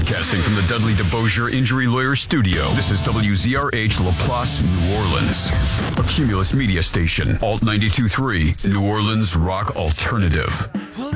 Broadcasting from the Dudley DeBosier Injury Lawyer Studio. This is WZRH LaPlace, New Orleans. A Cumulus media station. Alt 92.3, New Orleans Rock Alternative.